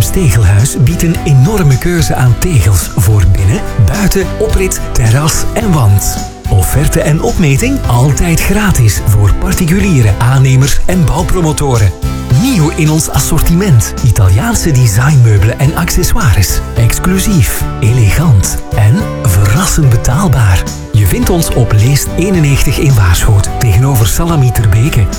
Tegelhuis biedt een enorme keuze aan tegels voor binnen, buiten, oprit, terras en wand. Offerte en opmeting altijd gratis voor particuliere aannemers en bouwpromotoren. Nieuw in ons assortiment. Italiaanse designmeubelen en accessoires. Exclusief, elegant en verrassend betaalbaar. Je vindt ons op Leest 91 in Waarschoot tegenover Salami ter Beke